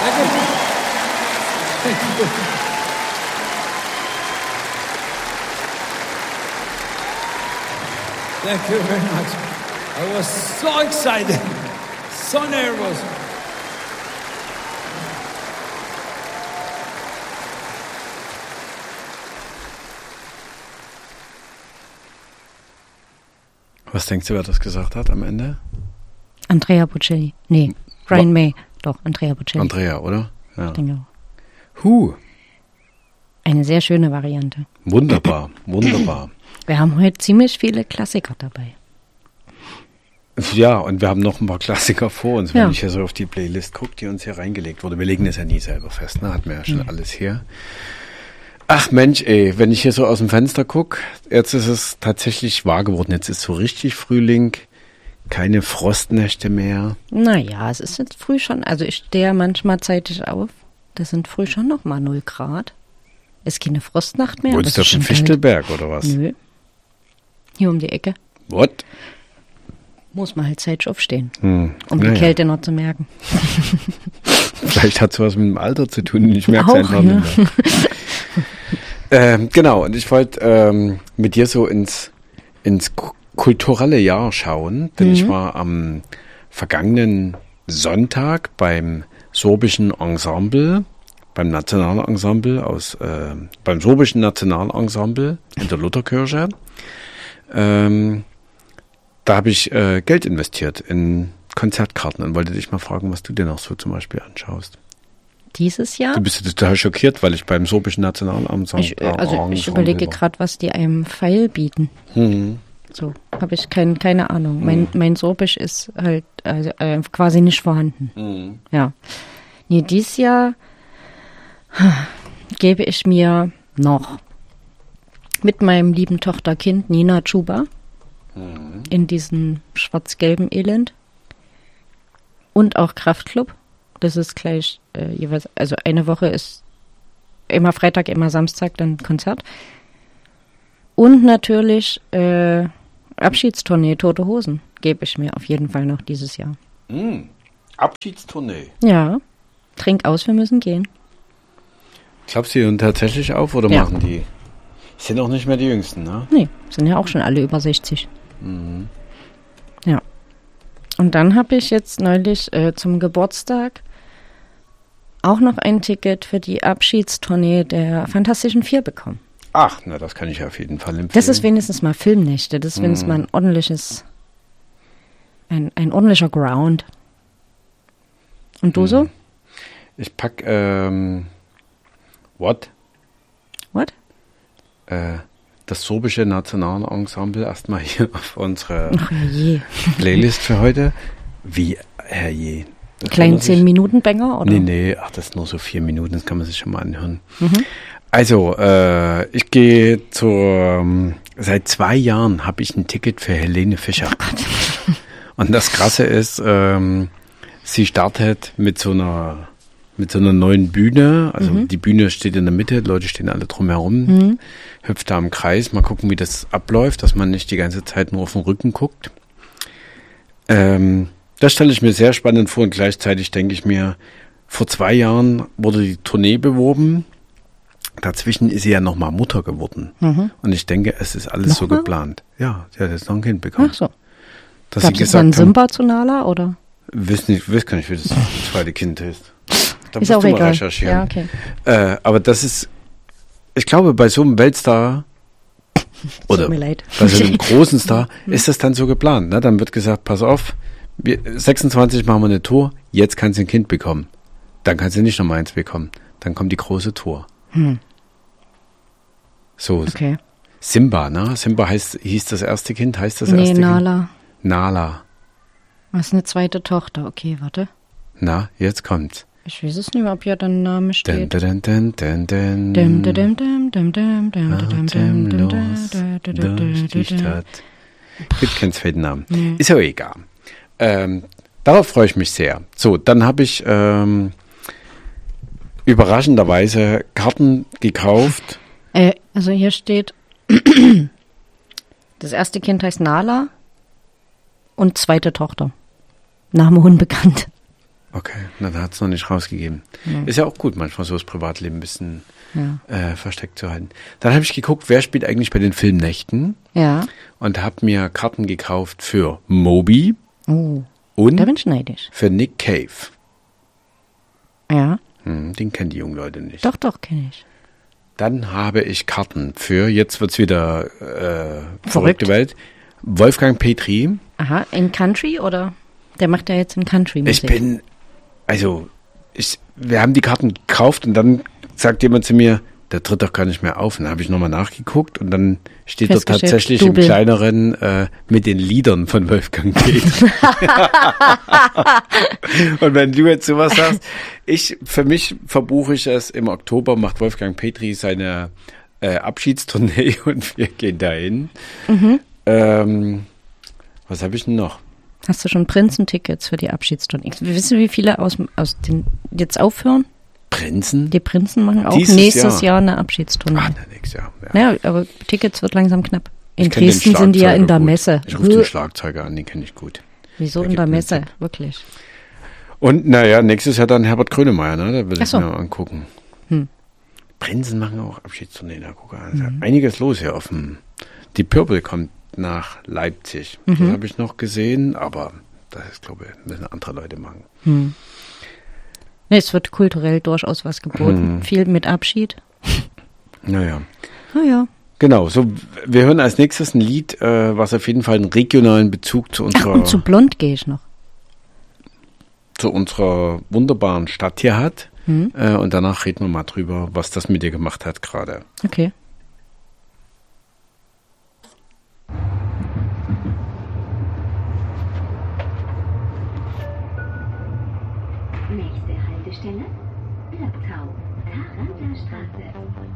Thank you very much. I was so excited, so nervous. Was denkst du, wer das gesagt hat am Ende? Andrea Bocelli. Nee, Brian May. Doch, Andrea Bocelli. Andrea, oder? Ja. Genau. Eine sehr schöne Variante. Wunderbar, wunderbar. Wir haben heute ziemlich viele Klassiker dabei. Ja, und wir haben noch ein paar Klassiker vor uns, wenn ich hier so auf die Playlist gucke, die uns hier reingelegt wurde. Wir legen das ja nie selber fest, ne? Hatten wir ja schon alles hier. Ach Mensch, ey, wenn ich hier so aus dem Fenster gucke, jetzt ist es tatsächlich wahr geworden. Jetzt ist so richtig Frühling, keine Frostnächte mehr. Naja, es ist jetzt früh schon, also ich stehe manchmal zeitig auf. Das sind früh schon noch mal 0 Grad. Ist keine Frostnacht mehr. Wohnst du auf dem Fichtelberg oder was? Nö. Hier um die Ecke. What? Muss man halt zeitig aufstehen, um die Kälte noch zu merken. Vielleicht hat es was mit dem Alter zu tun, ich merke es einfach nicht mehr. Genau, und ich wollte mit dir so ins kulturelle Jahr schauen, denn ich war am vergangenen Sonntag beim sorbischen Ensemble, beim Nationalensemble beim sorbischen Nationalensemble in der Lutherkirche. Da habe ich Geld investiert in Konzertkarten und wollte dich mal fragen, was du dir noch so zum Beispiel anschaust. Dieses Jahr? Du bist ja total schockiert, weil ich beim sorbischen Nationalensemble ich überlege gerade, was die einem Pfeil bieten. So, habe ich keine Ahnung. Mein Sorbisch ist halt quasi nicht vorhanden. Ja. Nee, dieses Jahr gebe ich mir noch mit meinem lieben Tochterkind Nina Chuba in diesem schwarz-gelben Elend und auch Kraftklub. Das ist gleich jeweils, also eine Woche ist immer Freitag, immer Samstag dann Konzert. Und natürlich Abschiedstournee Tote Hosen gebe ich mir auf jeden Fall noch dieses Jahr. Abschiedstournee? Ja. Trink aus, wir müssen gehen. Glaubst du, die hören tatsächlich auf oder machen die? Sind auch nicht mehr die Jüngsten, ne? Nee, sind ja auch schon alle über 60. Ja. Und dann habe ich jetzt neulich zum Geburtstag auch noch ein Ticket für die Abschiedstournee der Fantastischen Vier bekommen. Ach, na, das kann ich auf jeden Fall empfehlen. Das ist wenigstens mal Filmnächte. Das ist wenigstens mal ein ordentliches, ein ordentlicher Ground. Und du so? Ich pack, What? Das sorbische Nationalensemble erstmal hier auf unsere Playlist für heute. Wie, herrje. Kleinen 10-Minuten-Banger, oder? Nee, ach, das ist nur so 4 Minuten, das kann man sich schon mal anhören. Also, ich gehe seit 2 Jahren habe ich ein Ticket für Helene Fischer. Oh Gott. Und das Krasse ist, sie startet mit so einer neuen Bühne, also die Bühne steht in der Mitte, Leute stehen alle drumherum, hüpft da im Kreis, mal gucken, wie das abläuft, dass man nicht die ganze Zeit nur auf den Rücken guckt. Das stelle ich mir sehr spannend vor und gleichzeitig denke ich mir, vor 2 Jahren wurde die Tournee beworben, dazwischen ist sie ja nochmal Mutter geworden. Und ich denke, es ist alles so geplant. Ja, sie hat jetzt noch ein Kind bekommen. Ach so. Gab es dann Simba zu Nala, oder? Weiß gar nicht, wie das zweite Kind ist. Da ist auch musst du mal egal. recherchieren. Ja, okay. Aber das ist, ich glaube, bei so einem Weltstar oder bei so einem großen Star ist das dann so geplant. Ne? Dann wird gesagt, pass auf, 26 machen wir eine Tour, jetzt kannst du ein Kind bekommen. Dann kannst du nicht nochmal eins bekommen. Dann kommt die große Tour. So. Okay. Simba, ne? Simba hieß das erste Kind, heißt das erste Kind? Nee, Nala. Nala. Das ist eine zweite Tochter. Okay, warte. Na, jetzt kommt's. Ich weiß es nicht mehr, ob hier dein Name steht. Durch die Stadt. Gibt keinen zweiten Namen. Ist ja egal. Darauf freue ich mich sehr. So, dann habe ich überraschenderweise Karten gekauft. Also hier steht, das erste Kind heißt Nala und zweite Tochter. Name unbekannt. Okay, dann hat es noch nicht rausgegeben. Ja. Ist ja auch gut, manchmal so das Privatleben ein bisschen versteckt zu halten. Dann habe ich geguckt, wer spielt eigentlich bei den Filmnächten Ja. und habe mir Karten gekauft für Moby Oh, und da bin ich neidisch. für Nick Cave. Ja, Den kennen die jungen Leute nicht. doch, kenne ich. Dann habe ich Karten für, jetzt wird's wieder Verrückt. verrückte Welt, Wolfgang Petri. Aha, in Country oder? Der macht ja jetzt in Country Ich Musik. wir haben die Karten gekauft und dann sagt jemand zu mir, der tritt doch gar nicht mehr auf. Und dann habe ich nochmal nachgeguckt und dann steht dort Festgestellt, tatsächlich Double. im kleineren mit den Liedern von Wolfgang Petri. Und wenn du jetzt sowas sagst, für mich verbuche ich es, im Oktober macht Wolfgang Petri seine Abschiedstournee und wir gehen dahin. Was habe ich denn noch? Hast du schon Prinzentickets für die Abschiedsstunde? Wissen wir, wie viele aus den jetzt aufhören? Prinzen? Die Prinzen machen auch Dieses nächstes Jahr. Jahr eine Abschiedstournee. Nächstes Jahr. Ja. Ja, aber Tickets wird langsam knapp. In Ich kenn den Dresden sind die ja in der Schlagzeuger gut. Messe. Ich rufe den Schlagzeuger an, den kenne ich gut. Wieso Der in der gibt mir Messe? einen Tipp. Wirklich. Und naja, nächstes Jahr dann Herbert Grönemeyer, ne? Da will Ach ich so. mir mal angucken. Prinzen machen auch Abschiedstournee, da gucke ich. Mhm. Einiges los hier auf dem. Die Purple kommt nach Leipzig. Das habe ich noch gesehen, aber das ist, glaube ich, müssen andere Leute machen. Nee, es wird kulturell durchaus was geboten. Viel mit Abschied. Naja. Naja. Genau, so wir hören als nächstes ein Lied, was auf jeden Fall einen regionalen Bezug zu Ach, und zu Blond gehe ich noch. unserer wunderbaren Stadt hier hat. Und danach reden wir mal drüber, was das mit dir gemacht hat gerade. Okay. Nächste Haltestelle, Löbkau, Karater Straße.